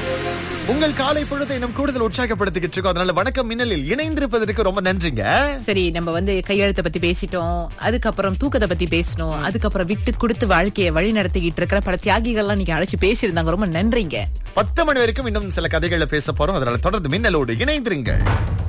உங்கள் காலை பொழுதை இன்னும் கூடுதல் உற்சாகப்படுத்திக்கிட்டு இருக்கோம். அதனால வணக்கம் மின்னலில் இணைந்திருப்பதற்கு ரொம்ப நன்றிங்க. சரி, நம்ம எழுத்தை பத்தி பேசிட்டோம், அதுக்கப்புறம் தூக்கத்தை பத்தி பேசணும், அதுக்கப்புறம் விட்டு கொடுத்து வாழ்க்கையை வழி நடத்திக்கிட்டு இருக்கிற பல தியாகிகள்லாம் நீங்க அழைச்சு பேசியிருந்தாங்க. ரொம்ப நன்றிங்க. 10 மணி வரைக்கும் இன்னும் சில கதைகளை பேச போறோம். அதனால தொடர்ந்து மின்னலோடு இணைந்திருங்க.